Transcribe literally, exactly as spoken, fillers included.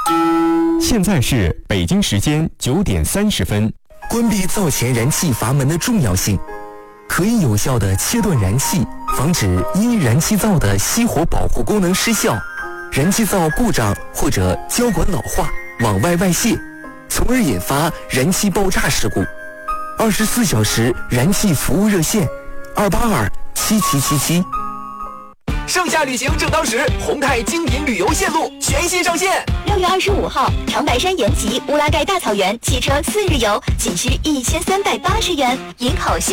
现在是北京时间九点三十分。 关闭灶前燃气阀门的重要性，可以有效地切断燃气，防止因燃气灶的熄火保护功能失效，燃气灶故障或者胶管老化往外外泄，从而引发燃气爆炸事故。二十四小时燃气服务热线：二八二七七七七。盛夏旅行正当时，宏泰精品旅游线路全新上线。 六月二十五号，长白山延吉乌拉盖大草原汽车四日游，仅需一千三百八十元，银口